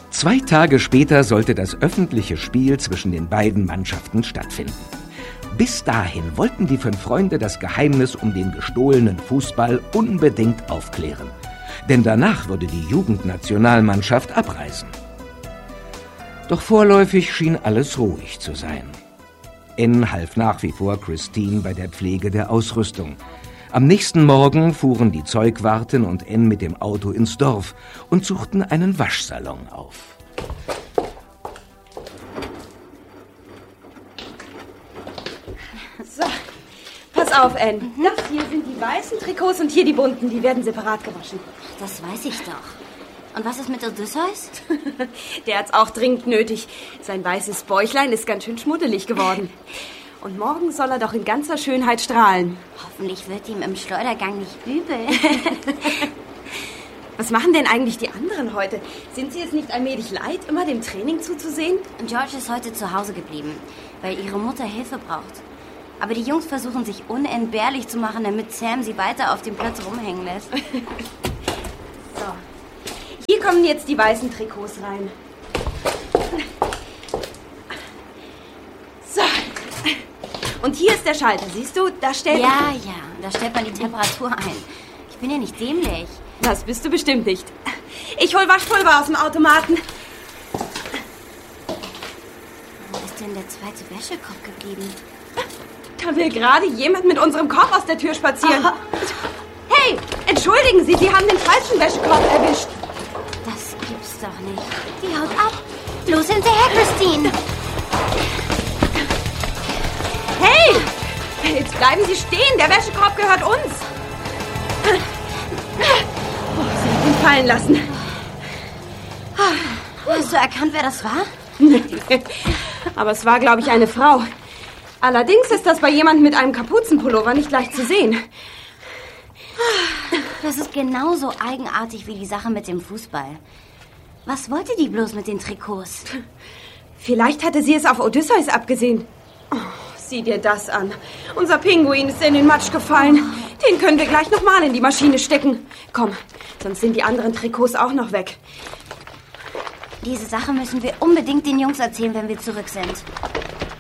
2 Tage später sollte das öffentliche Spiel zwischen den beiden Mannschaften stattfinden. Bis dahin wollten die 5 Freunde das Geheimnis um den gestohlenen Fußball unbedingt aufklären. Denn danach würde die Jugendnationalmannschaft abreisen. Doch vorläufig schien alles ruhig zu sein. N half nach wie vor Christine bei der Pflege der Ausrüstung. Am nächsten Morgen fuhren die Zeugwartin und N mit dem Auto ins Dorf und suchten einen Waschsalon auf. So, pass auf, N. Das hier sind die weißen Trikots und hier die bunten. Die werden separat gewaschen. Das weiß ich doch. Und was ist mit Odysseus? Der hat's auch dringend nötig. Sein weißes Bäuchlein ist ganz schön schmuddelig geworden. Und morgen soll er doch in ganzer Schönheit strahlen. Hoffentlich wird ihm im Schleudergang nicht übel. Was machen denn eigentlich die anderen heute? Sind sie jetzt nicht allmählich leid, immer dem Training zuzusehen? George ist heute zu Hause geblieben, weil ihre Mutter Hilfe braucht. Aber die Jungs versuchen sich unentbehrlich zu machen, damit Sam sie weiter auf dem Platz rumhängen lässt. So. Hier kommen jetzt die weißen Trikots rein. So. Und hier ist der Schalter, siehst du? Da stellt da stellt man die Temperatur ein. Ich bin ja nicht dämlich. Das bist du bestimmt nicht. Ich hol Waschpulver aus dem Automaten. Wo ist denn der zweite Wäschekorb geblieben? Da will gerade jemand mit unserem Korb aus der Tür spazieren. Aha. Hey, entschuldigen Sie, Sie haben den falschen Wäschekorb erwischt. Das gibt's doch nicht. Die haut ab. Los hinterher, Christine. Hey, jetzt bleiben Sie stehen. Der Wäschekorb gehört uns. Oh, Sie haben ihn fallen lassen. Hast du erkannt, wer das war? Aber es war, glaube ich, eine Frau. Allerdings ist das bei jemandem mit einem Kapuzenpullover nicht leicht zu sehen. Das ist genauso eigenartig wie die Sache mit dem Fußball. Was wollte die bloß mit den Trikots? Vielleicht hatte sie es auf Odysseus abgesehen. Oh, sieh dir das an. Unser Pinguin ist in den Matsch gefallen. Den können wir gleich nochmal in die Maschine stecken. Komm, sonst sind die anderen Trikots auch noch weg. Diese Sache müssen wir unbedingt den Jungs erzählen, wenn wir zurück sind.